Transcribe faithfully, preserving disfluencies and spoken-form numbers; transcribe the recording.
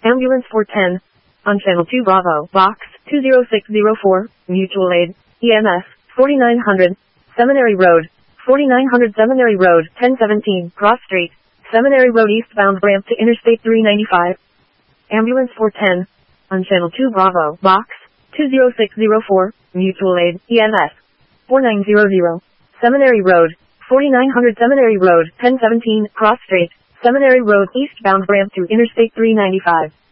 Ambulance four ten. On Channel two Bravo, Box two zero six zero four, Mutual Aid, E M S, forty-nine hundred, Seminary Road, forty-nine hundred Seminary Road, ten seventeen, Cross Street, Seminary Road eastbound ramp to Interstate three ninety-five. Ambulance four ten. On Channel two Bravo, Box two zero six zero four, Mutual Aid, E M S, forty-nine hundred, Seminary Road, forty-nine hundred Seminary Road, ten seventeen, Cross Street, Seminary Road eastbound ramp to Interstate three ninety-five.